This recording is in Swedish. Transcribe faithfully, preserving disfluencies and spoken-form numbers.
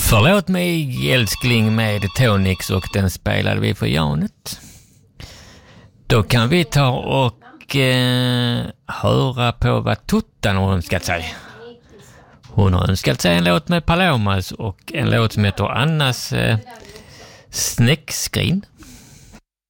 Förlåt mig älskling med Tonix, och den spelade vi för Janet. Då kan vi ta och eh, höra på vad Tuttan har önskat sig. Hon har önskat sig en låt med Palomas och en låt som heter Annas eh, Snäckskrin.